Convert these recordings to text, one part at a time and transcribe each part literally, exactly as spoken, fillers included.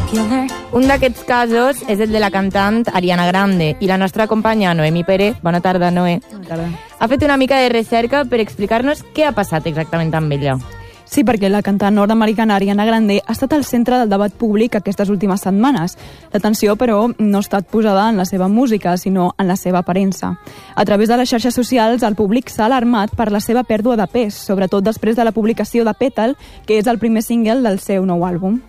Un d'aquests casos és el de la cantant Ariana Grande i la nostra companya Noemi Pérez, bona tarda, Noé, bona tarda. Ha fet una mica de recerca per explicar-nos què ha passat exactament amb ella. Sí, perquè la cantant nord-americana Ariana Grande ha estat al centre del debat públic aquestes últimes setmanes. L'atenció, però, no ha estat posada en la seva música, sinó en la seva aparença. A través de les xarxes socials, el públic s'ha alarmat per la seva pèrdua de pes, sobretot després de la publicació de Petal, que és el primer single del seu nou àlbum.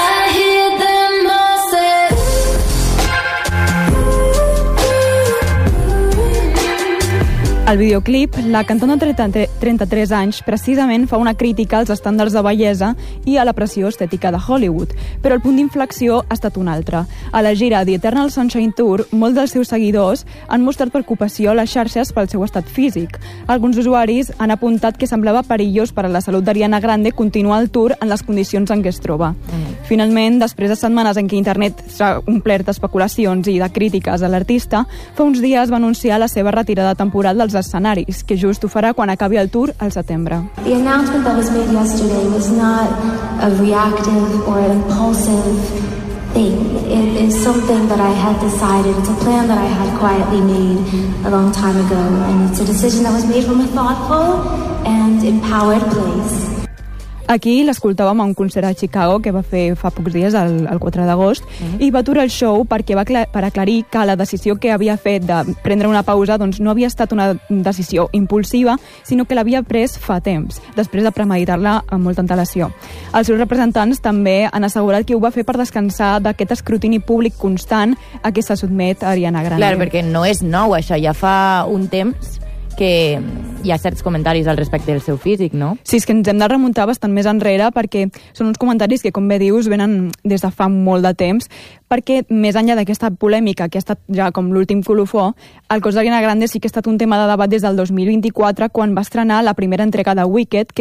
Al videoclip, la cantant de trenta-tres anys precisament fa una crítica als estàndards de bellesa i a la pressió estètica de Hollywood, però el punt d'inflexió ha estat un altre. A la gira The Eternal Sunshine Tour, molts dels seus seguidors han mostrat preocupació a les xarxes pel seu estat físic. Alguns usuaris han apuntat que semblava perillós per a la salut d'Ariana Grande continuar el tour en les condicions en què es troba. Mm. Finalment, després de setmanes en què internet s'ha omplert d'especulacions i de crítiques a l'artista, fa uns dies va anunciar la seva retirada temporal dels escenaris, que just ho farà quan acabi el tour al setembre. The announcement that was made yesterday was not a reactive or an impulsive thing. It is something that I had decided. It's a plan that I had quietly made a long time ago, and it's a decision that was made from a thoughtful and empowered place. Aquí l'escoltàvem a un concert a Chicago que va fer fa pocs dies, el, el quatre d'agost, uh-huh. i va aturar el show perquè va per aclarir que la decisió que havia fet de prendre una pausa doncs, no havia estat una decisió impulsiva, sinó que l'havia pres fa temps, després de premeditar-la amb molta antelació. Els seus representants també han assegurat que ho va fer per descansar d'aquest escrutini públic constant a què se sotmet Ariana Grande. Clar, perquè no és nou això, ja fa un temps que hi ha certs comentaris al respecte del seu físic, no? Sí, és que ens hem de remuntar bastant més enrere perquè són uns comentaris que, com bé dius, venen des de fa molt de temps, perquè més enllà d'aquesta polèmica que ha estat ja com l'últim colofó, el cos d'Ariana Grande sí que ha estat un tema de debat des del dos mil vint-i-quatre, quan va estrenar la primera entrega de Wicked, que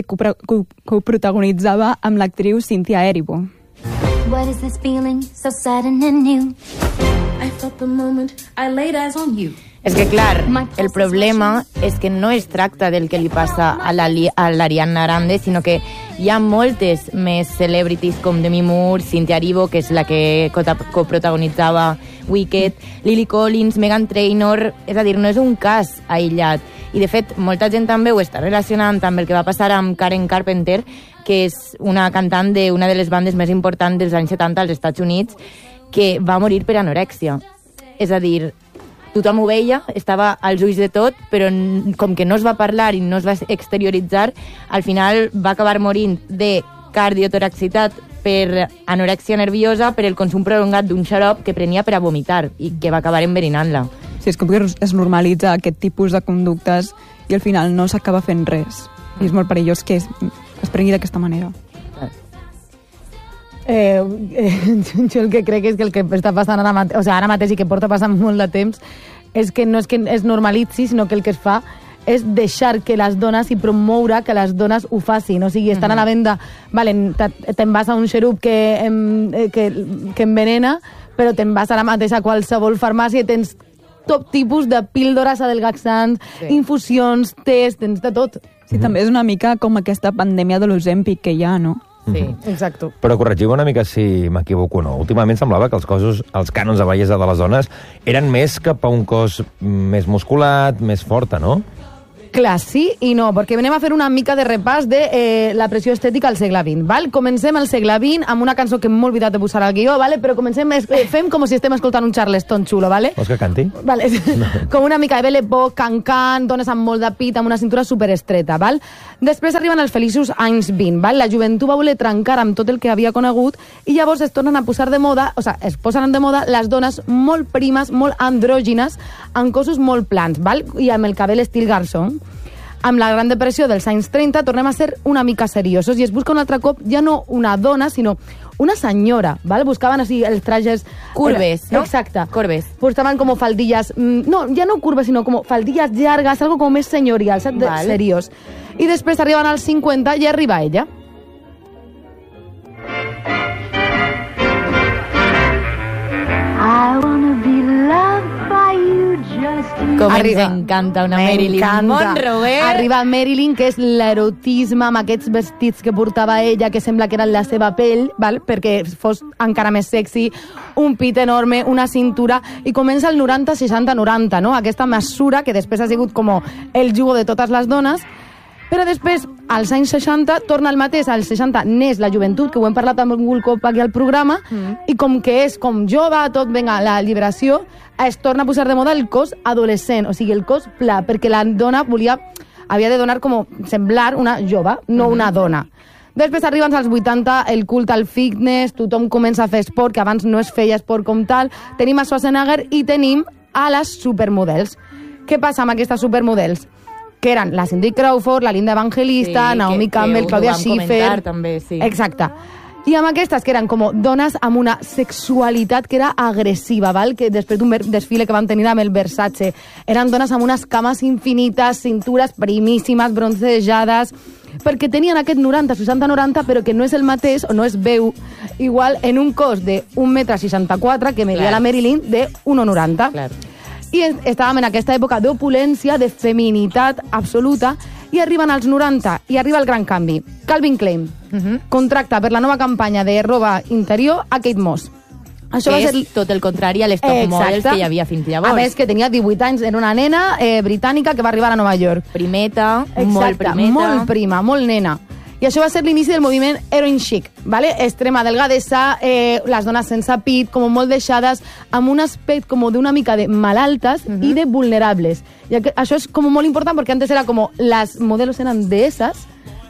coprotagonitzava amb l'actriu Cynthia Erivo. What is this feeling so sudden and new? I felt the moment I laid eyes on you. És que, clar, el problema és que no es tracta del que li passa a l'Ariana Grande, sinó que hi ha moltes més celebrities com Demi Moore, Cynthia Erivo, que és la que coprotagonitzava Wicked, Lily Collins, Meghan Trainor. És a dir, no és un cas aïllat. I, de fet, molta gent també ho està relacionant amb el que va passar amb Karen Carpenter, que és una cantant d'una de les bandes més importants dels anys setanta als Estats Units, que va morir per anorèxia. És a dir, tothom ho veia, estava als ulls de tot, però com que no es va parlar i no es va exterioritzar, al final va acabar morint de cardiotoracitat per anorèxia nerviosa per el consum prolongat d'un xarop que prenia per a vomitar i que va acabar enverinant-la. Sí, és com que es normalitza aquest tipus de conductes i al final no s'acaba fent res. I és molt perillós que es, es prengui d'aquesta manera. Eh, eh, jo el que crec és que el que està passant ara mateix, o sigui, ara mateix i que porta passant molt de temps, és que no és que es normalitzi, sinó que el que es fa és deixar que les dones i promoure que les dones ho facin. O sigui, estan uh-huh. a la venda, vale, te'n vas a un xerup que, em, que, que envenena, però te'n vas ara mateix a qualsevol farmàcia i tens tot tipus de píldores adelgaxants, sí. infusions, tés, tens de tot. Sí, també és una mica com aquesta pandèmia de l'Ozempic que hi ha, no? Sí, exacte. Però corregiu una mica si m'equivoco o no. Últimament semblava que els cossos, els cànons de bellesa de les dones eren més cap a un cos més musculat, més forta, no? Clar, sí i no, perquè venim a fer una mica de repàs de eh, la pressió estètica al segle vint, val? Comencem al segle vint amb una cançó que m'he oblidat de posar al guió, vale? Però comencem, eh, fem com si estem escoltant un Charleston xulo, vale? Vols que canti? Vale. No. Com una mica de Belle Époque, can-can, dones amb molt de pit, amb una cintura superestreta, val? Després arriben els feliços anys vint, val? La joventut va voler trencar amb tot el que havia conegut i llavors es tornen a posar de moda, o sigui, es posen de moda les dones molt primes, molt andrògines, amb cossos molt plans, val? I amb el cabell estil garçon. Amb la Gran Depressió dels anys trenta tornem a ser una mica seriosos i es busca un altre cop ja no una dona, sinó una senyora, ¿vale? Buscaven així els trajes... Curves, ¿no? Exacte. Curves. Buscaven com faldillas... No, ja no curves, sinó com faldillas llargues, algo com més senyorial, saps? Vale. Seriós. I després arriben als cinquanta i arriba ella. I wanna be loved by you just Com Arriba. ens encanta una Marilyn Monroe, eh? Arriba Marilyn, que és l'erotisme amb aquests vestits que portava ella, que sembla que eren la seva pell, val? Perquè fos encara més sexy, un pit enorme, una cintura, i comença el noranta seixanta noranta, no? Aquesta mesura que després ha sigut com el jugo de totes les dones, però després, als anys seixanta, torna el mateix, als seixanta neix la joventut, que ho hem parlat amb un cop aquí al programa, mm. i com que és com jove, tot, venga, la liberació, es torna a posar de moda el cos adolescent, o sigui, el cos pla, perquè la dona volia, havia de donar com semblar una jove, no mm. una dona. Després arriben als vuitanta, el culte al fitness, tothom comença a fer esport, que abans no es feia esport com tal, tenim a Schwarzenegger i tenim a les supermodels. Què passa amb aquestes supermodels? Que eren la Cindy Crawford, la Linda Evangelista, sí, Naomi que, Campbell, que Claudia Schiffer... També, sí. Exacte. I amb aquestes, que eren com dones amb una sexualitat que era agressiva, val? Que després d'un desfile que van tenir amb el Versace, eren dones amb unes cames infinites, cintures primíssimes, bronzejades, perquè tenien aquest noranta, seixanta, noranta, però que no és el mateix, o no es veu igual en un cos de un metre seixanta-quatre que media la Marilyn de un coma noranta. Clar. I estàvem en aquesta època d'opulència, de feminitat absoluta, i arriben als noranta, i arriba el gran canvi. Calvin Klein uh -huh. contracta per la nova campanya de roba interior a Kate Moss. Això va ser tot el contrari a les top Exacte. models que hi havia fins llavors. A més, que tenia divuit anys, era una nena eh, britànica que va arribar a Nova York. Primeta, Exacte, molt primeta. molt prima, molt nena. I això va ser l'inici del moviment heroin chic, ¿vale? Extrema delgadesa, eh, les dones sense pit, com molt deixades, amb un aspecte com d'una mica de malaltes uh -huh. i de vulnerables. I això és com molt important perquè antes era com les modelos eren deesses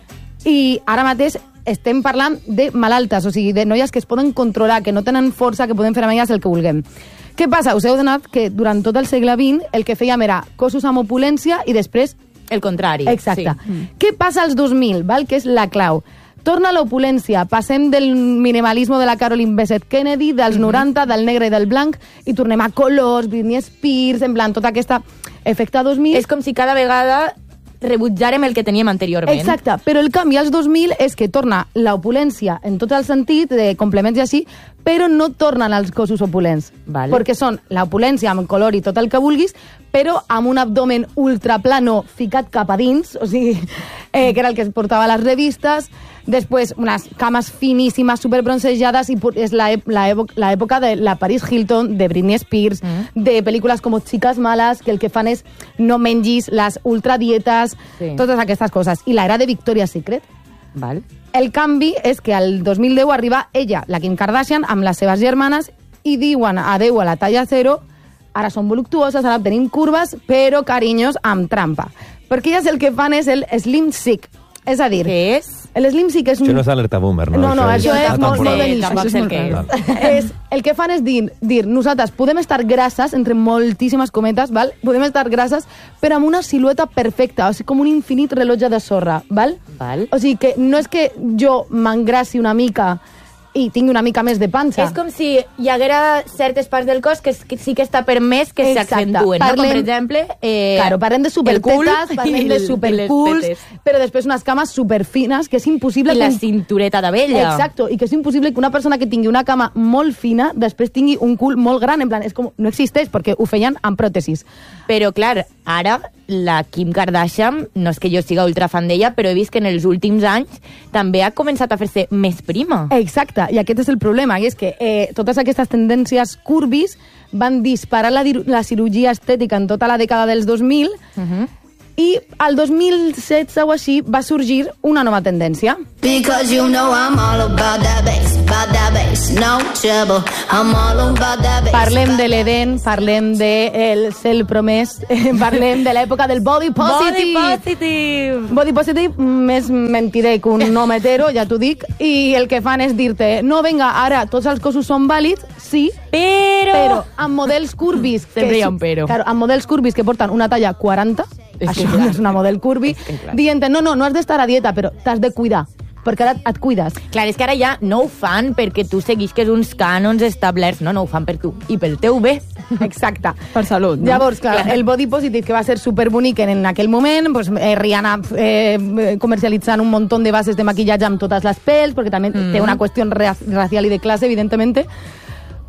i ara mateix estem parlant de malaltes, o sigui, de noies que es poden controlar, que no tenen força, que poden fer amb elles el que vulguem. Què passa? Us heu donat que durant tot el segle vint el que fèiem era cossos amb opulència i després el contrari. Exacte. Sí. Mm. Què passa als dos mil, val? Que és la clau? Torna l'opulència, passem del minimalisme de la Caroline Bessette Kennedy, dels mm-hmm. noranta, del negre i del blanc, i tornem a colors, Britney Spears, en plan, tot aquest efecte dos mil. És com si cada vegada rebutjàrem el que teníem anteriorment. Exacte, però el canvi als dos mil és que torna l'opulència en tot el sentit, de complements i així, però no tornen als cossos opulents. Vale. Perquè són l'opulència amb color i tot el que vulguis, però amb un abdomen ultraplano ficat cap a dins, o sigui, eh, que era el que es portava a les revistes, després unes cames finíssimes, superbroncejades, i és l'època de la Paris Hilton, de Britney Spears, mm. de pel·lícules com Chicas Malas, que el que fan és no mengis, les ultradietes, sí. totes aquestes coses. I l'era de Victoria's Secret. Val. El canvi és que al dos mil deu arriba ella, la Kim Kardashian, amb les seves germanes, i diuen adeu a la talla zero, ara són voluptuoses, ara tenim curves, però, carinyos, amb trampa. Perquè elles el que fan és el slim chic. És a dir... Què és? El slim chic és un... Això no és alerta boomer, no? No, no, això, això és, és molt, molt de nicho. Tampoc sé el que és. és. El que fan és dir, dir, nosaltres podem estar grasses, entre moltíssimes cometes, val? Podem estar grasses, però amb una silueta perfecta, o sigui, com un infinit rellotge de sorra, val? Val. O sigui, que no és que jo m'engrassi una mica i tingui una mica més de panxa. És com si hi haguera certes parts del cos que sí que està permès que s'accentuen, no? Com per exemple... Eh, claro, parlem de supertetes, parlem de superculs, però després unes cames superfines, que és impossible... I que la un... cintureta d'abella. Exacto, i que és impossible que una persona que tingui una cama molt fina després tingui un cul molt gran, en plan, és com, no existeix, perquè ho feien amb pròtesis. Però, clar, ara la Kim Kardashian, no és que jo siga ultra fan d'ella, però he vist que en els últims anys també ha començat a fer-se més prima. Exacte, i aquest és el problema, i és que eh, totes aquestes tendències curvis van disparar la, la cirurgia estètica en tota la dècada dels dos mil, uh-huh. i al dos mil setze o així va sorgir una nova tendència. Because you know I'm all about that bass, about that bass, no trouble. I'm all about that bass. Parlem de l'Eden, parlem de el cel promès, parlem de l'època del body positive. Body positive. Body positive, més mentider que un home hetero, ja t'ho dic, i el que fan és dir-te, no, venga, ara tots els cossos són vàlids, sí, però, però amb models curvis, sempre hi ha un però. Claro, amb models curvis que porten una talla quaranta, és això clar. no és una model curvi, dient, no, no, no has d'estar a dieta, però t'has de cuidar, perquè ara et cuides. Clar, és que ara ja no ho fan perquè tu seguisques uns cànons establerts, no, no ho fan per tu i pel teu bé. Exacte. Per salut, no? Llavors, clar, el body positive, que va ser superbonic en aquell moment, pues, eh, Rihanna eh, comercialitzant un munt de bases de maquillatge amb totes les pels, perquè també mm. té una qüestió racial i de classe, evidentment.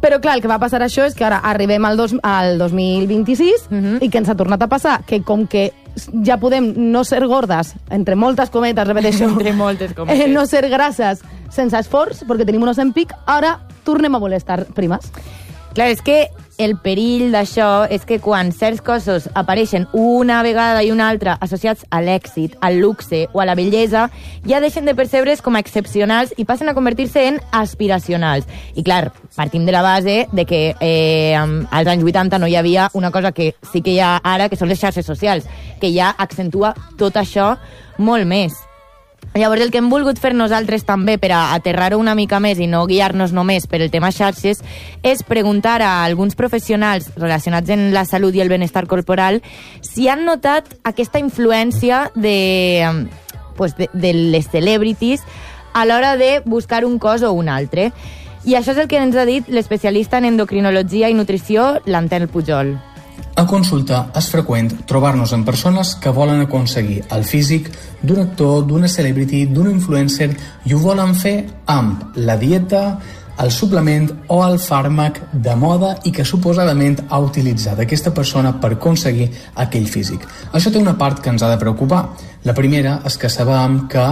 Però clar, el que va passar això és que ara arribem al, dos, al dos mil vint-i-sis Mhm. i que ens ha tornat a passar que com que ja podem no ser gordes, entre moltes cometes, repeteixo, Entre moltes cometes. eh, no ser grasses sense esforç, perquè tenim un Ozempic, ara tornem a voler estar primes. Clar, és que el perill d'això és que quan certs cossos apareixen una vegada i una altra associats a l'èxit, al luxe o a la bellesa, ja deixen de percebre's com a excepcionals i passen a convertir-se en aspiracionals. I clar, partim de la base de que eh, als anys vuitanta no hi havia una cosa que sí que hi ha ara, que són les xarxes socials, que ja accentua tot això molt més. Llavors, el que hem volgut fer nosaltres també per a aterrar-ho una mica més i no guiar-nos només per el tema xarxes és preguntar a alguns professionals relacionats en la salut i el benestar corporal si han notat aquesta influència de, pues de, de les celebrities a l'hora de buscar un cos o un altre. I això és el que ens ha dit l'especialista en endocrinologia i nutrició, l'Antel Pujol. A consulta és freqüent trobar-nos amb persones que volen aconseguir el físic d'un actor, d'una celebrity, d'un influencer i ho volen fer amb la dieta, el suplement o el fàrmac de moda i que suposadament ha utilitzat aquesta persona per aconseguir aquell físic. Això té una part que ens ha de preocupar. La primera és que sabem que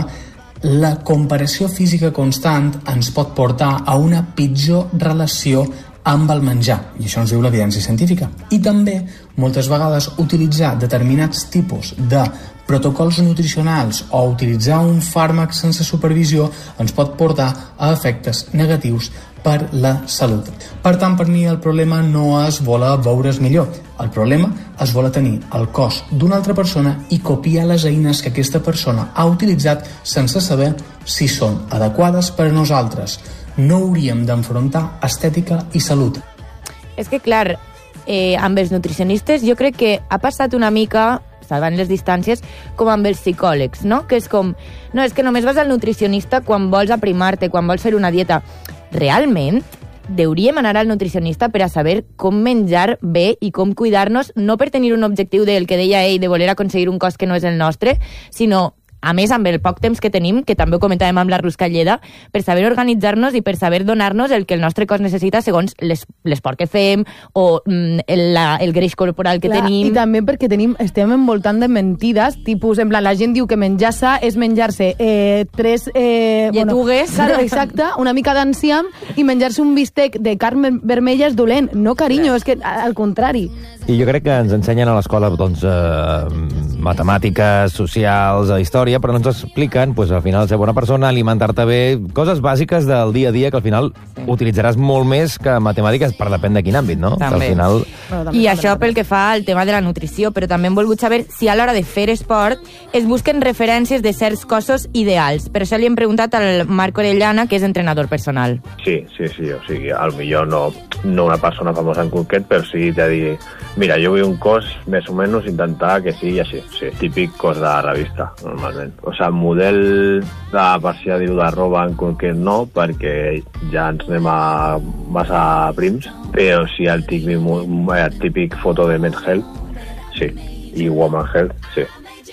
la comparació física constant ens pot portar a una pitjor relació amb el menjar, i això ens diu l'evidència científica. I també, moltes vegades, utilitzar determinats tipus de protocols nutricionals o utilitzar un fàrmac sense supervisió ens pot portar a efectes negatius per la salut. Per tant, per mi el problema no és voler veure's millor. El problema és voler tenir el cos d'una altra persona i copiar les eines que aquesta persona ha utilitzat sense saber si són adequades per a nosaltres. No hauríem d'enfrontar estètica i salut. És que, clar, eh, amb els nutricionistes jo crec que ha passat una mica, salvant les distàncies, com amb els psicòlegs, no? Que és com, no, és que només vas al nutricionista quan vols aprimar-te, quan vols fer una dieta. Realment, hauríem anar al nutricionista per a saber com menjar bé i com cuidar-nos, no per tenir un objectiu del que deia ell, de voler aconseguir un cos que no és el nostre, sinó a més, amb el poc temps que tenim, que també ho comentàvem amb la Ruscalleda, per saber organitzar-nos i per saber donar-nos el que el nostre cos necessita segons l'esport que fem o mm, el, la, el greix corporal que Clar, tenim. I també perquè tenim, estem envoltant de mentides, tipus, en plan, la gent diu que menjar sa és menjar-se eh, tres... Eh, Lletugues. Bueno, claro, exacte, una mica d'enciam i menjar-se un bistec de carn vermella és dolent. No, carinyo, és que al contrari. I jo crec que ens ensenyen a l'escola doncs, eh, matemàtiques, socials, història, però no ens expliquen, pues, al final, ser bona persona, alimentar-te bé, coses bàsiques del dia a dia que al final utilitzaràs molt més que matemàtiques, per depèn de quin àmbit, no? Que al També. final... Bueno, també, I també, això també. pel que fa al tema de la nutrició, però també hem volgut saber si a l'hora de fer esport es busquen referències de certs cossos ideals. Per això li hem preguntat al Marc Orellana, que és entrenador personal. Sí, sí, sí, o sigui, al millor no, no una persona famosa en concret, però sí de dir, mira, jo vull un cos més o menys intentar que sigui així, sí, típic cos de revista, normalment. O sigui, model de, per si dir-ho, de roba en concret no, perquè ja ens anem a massa prims, però sí el típic, el típic foto de Men Health, sí, i Woman Health, sí.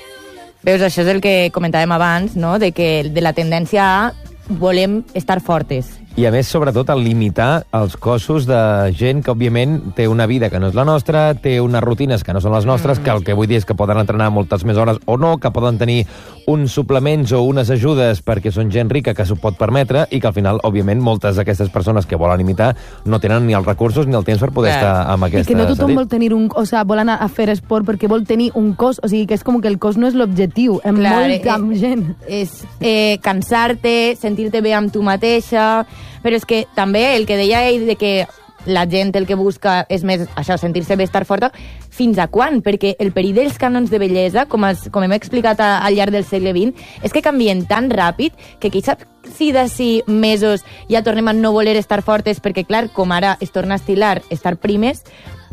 Veus, això és el que comentàvem abans, no? De que de la tendència a volem estar fortes. I a més, sobretot, el limitar els cossos de gent que, òbviament, té una vida que no és la nostra, té unes rutines que no són les nostres, mm. que el que vull dir és que poden entrenar moltes més hores o no, que poden tenir uns suplements o unes ajudes perquè són gent rica que s'ho pot permetre i que, al final, òbviament, moltes d'aquestes persones que volen imitar no tenen ni els recursos ni el temps per poder Clar. estar amb aquesta... I que no tothom sentit. vol tenir un... O sigui, vol anar a fer esport perquè vol tenir un cos. O sigui, que és com que el cos no és l'objectiu. En Clar, molta eh, gent. És eh, cansar-te, sentir-te bé amb tu mateixa, però és que també el que deia ell de que la gent el que busca és més això, sentir-se bé, estar forta, fins a quan? Perquè el perill dels cànons de bellesa, com, es, com hem explicat a, al llarg del segle vint, és que canvien tan ràpid que qui sap si d'ací mesos ja tornem a no voler estar fortes, perquè clar, com ara es torna a estilar estar primes,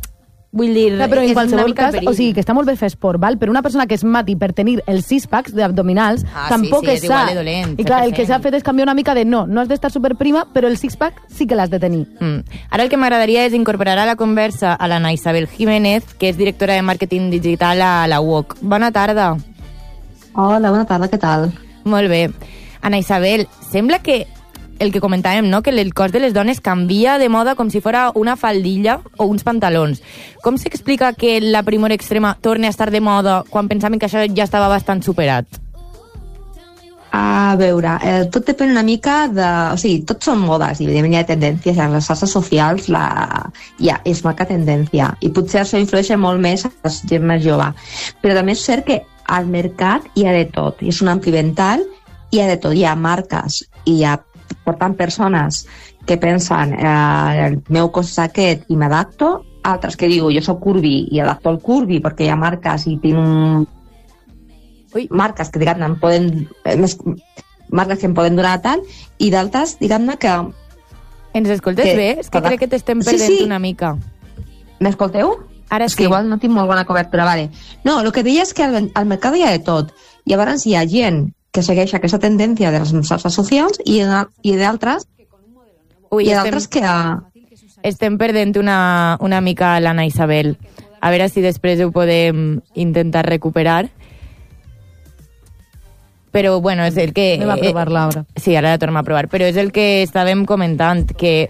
vull dir, Clar, però en és una qualsevol mica cas, perill. o sigui, que està molt bé fer esport, val? Però una persona que es mati per tenir els sis packs d'abdominals Ah, tampoc sí, sí, és és igual sa. de dolent, I clar, el que cent per cent. s'ha fet és canviar una mica de no, no has d'estar superprima, però el six pack sí que l'has de tenir. Mm. Ara el que m'agradaria és incorporar a la conversa a l'Anna Isabel Jiménez, que és directora de màrqueting digital a la U O C. Bona tarda. Hola, bona tarda, què tal? Molt bé. Anna Isabel, sembla que el que comentàvem, no? Que el cos de les dones canvia de moda com si fora una faldilla o uns pantalons. Com s'explica que la primor extrema torni a estar de moda quan pensaven que això ja estava bastant superat? A veure, eh, tot depèn una mica de... O sigui, tot són modes, i evidentment hi ha tendències. A les xarxes socials la... ja és marca tendència, i potser això influeix molt més a la gent més jove. Però també és cert que al mercat hi ha de tot, és un ampli ventall, hi ha de tot, hi ha marques, i hi ha, per tant, persones que pensen eh, el meu cos és aquest i m'adapto, altres que diu jo soc curvi i adapto el curvi perquè hi ha marques i tinc un... Ui. marques que diguem-ne em poden més, marques que em poden donar tant, i d'altres diguem-ne que... Ens escoltes que, bé? És que crec que t'estem perdent sí, sí. una mica. M'escolteu? Ara és sí. que igual no tinc molt bona cobertura, vale. No, el que deia és que al, al mercat hi ha de tot. Llavors hi ha gent que segueix aquesta tendència de les xarxes socials i, i d'altres Ui, i d'altres que... Estem perdent una, una mica l'Anna Isabel. A veure si després ho podem intentar recuperar. Però, bueno, és el que... Anem a provar-la ara. Sí, ara la tornem a provar. Però és el que estàvem comentant, que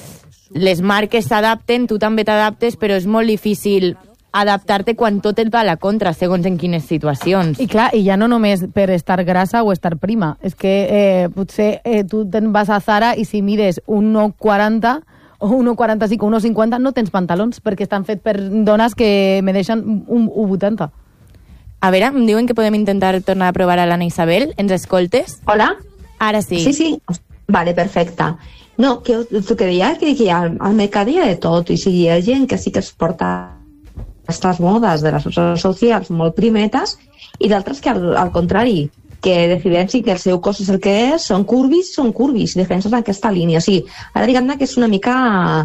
les marques s'adapten, tu també t'adaptes, però és molt difícil adaptar-te quan tot et va a la contra, segons en quines situacions. I clar, i ja no només per estar grassa o estar prima, és que eh, potser eh, tu te'n vas a Zara i si mides un u quaranta o un u quaranta-cinc o un u cinquanta no tens pantalons, perquè estan fets per dones que me deixen un u vuitanta. A veure, em diuen que podem intentar tornar a provar a l'Anna Isabel. Ens escoltes? Hola? Ara sí. Sí, sí. Vale, perfecte. No, que el que deia és que, que al, al mercat hi ha de tot, i si hi ha gent que sí que es porta aquestes modes de les xarxes socials molt primetes, i d'altres que al, al contrari, que decideixen que el seu cos és el que és, són curvis, són curvis, i defensen aquesta línia. O sigui, ara diguem-ne que és una mica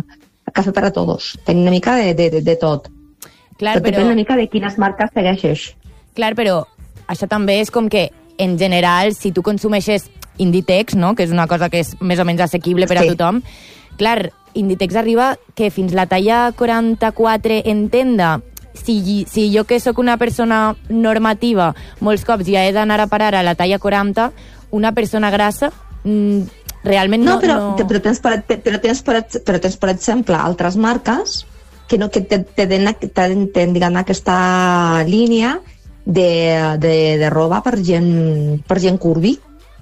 cafè per a tots, tenim una mica de, de, de, de tot. Clar, però depèn una mica de quines marques segueixes. Clar, però això també és com que, en general, si tu consumeixes Inditex, no?, que és una cosa que és més o menys assequible per a sí. tothom, clar, Inditex arriba que fins la talla quaranta-quatre en tenda, si, si jo que sóc una persona normativa, molts cops ja he d'anar a parar a la talla quaranta, una persona grassa mmm, realment no... No, però, no... però, tens, per, però, tens, per, però tens, per exemple, altres marques que no que te, te den, te den diguem, aquesta línia de, de, de roba per gent, per gent curvi.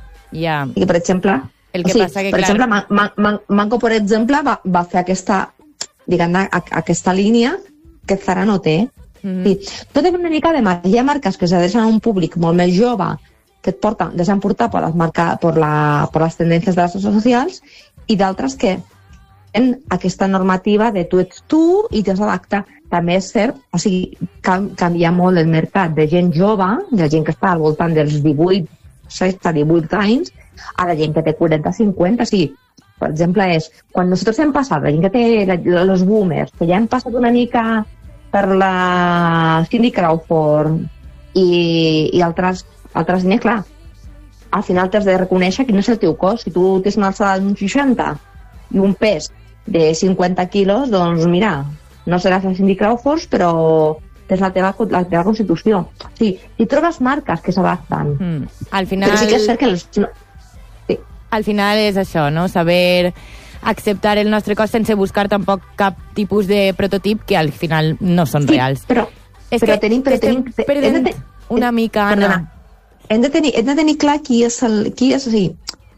Ja. I que, per exemple, el que o sigui, passa que, per clar... exemple, Man, Man, Mango, per exemple, va, va fer aquesta, diguem, aquesta línia que Zara no té. Mm-hmm. Sí. Tot és una mica de marca. Hi ha marques que s'adrecen a un públic molt més jove, que et porten, deixen portar per les, marca, per la, per les tendències de les xarxes socials, i d'altres que en aquesta normativa de tu ets tu i t'has d'adaptar. També és cert, o sigui, can, canvia molt el mercat de gent jove, de gent que està al voltant dels divuit, setze, divuit anys, a la gent que té quaranta, cinquanta, o sigui, per exemple, és, quan nosaltres hem passat, la gent que té la, los boomers, que ja hem passat una mica per la Cindy Crawford i, i altres, altres diners, clar, al final t'has de reconèixer que no és el teu cos. Si tu tens una alçada d'un seixanta i un pes de cinquanta quilos, doncs mira, no seràs la Cindy Crawford, però és la teva, la teva constitució. Sí, i trobes marques que s'adapten. Mm. Al final... Però sí que és cert que... Els... Sí. Al final és això, no? Saber acceptar el nostre cos sense buscar tampoc cap tipus de prototip que al final no són sí, reals. Però, és però que tenim... Però estem tenim perdent ten... una mica, Anna. Perdona. Hem de tenir, hem de tenir clar qui és el... Qui és, o sigui,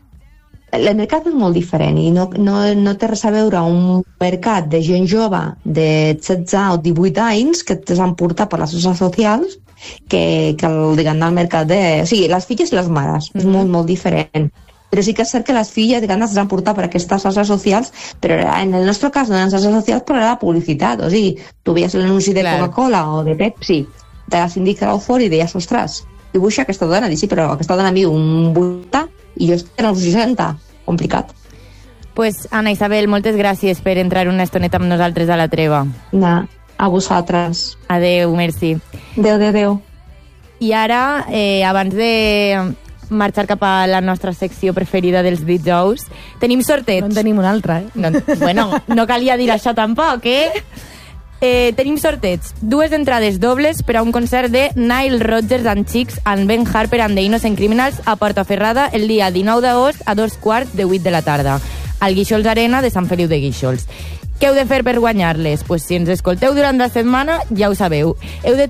el mercat és molt diferent i no, no, no té res a veure un mercat de gent jove de setze o divuit anys que t'es han portat per les xarxes socials que, que el, diguem, el mercat de... O sigui, les filles i les mares, mm-hmm. és molt, molt diferent. Però sí que és cert que les filles, diguem, s'han portat per aquestes xarxes socials, però en el nostre cas no eren xarxes socials, però era la publicitat. O sigui, tu veies l'anunci de Clar. Coca-Cola o de Pepsi, de la Cindy Crawford i deies, ostres, dibuixa aquesta dona, sí, però aquesta dona viu un vuitanta i jo estic en els seixanta. Complicat. Pues, Anna Isabel, moltes gràcies per entrar una estoneta amb nosaltres a la treva. No, a vosaltres. Adeu, merci. Adeu, adeu, adeu. I ara, eh, abans de marxar cap a la nostra secció preferida dels dijous, tenim sorteig. No en tenim una altra, eh? No, bueno, no calia dir això tampoc, eh? Eh, tenim sorteig. Dues entrades dobles per a un concert de Nile Rodgers and Chicks and Ben Harper and the Innocent Criminals a Portaferrada el dia dinou d'agost a dos quarts de vuit de la tarda, al Guíxols Arena de Sant Feliu de Guíxols. Què heu de fer per guanyar-les? Pues si ens escolteu durant la setmana, ja ho sabeu. Heu de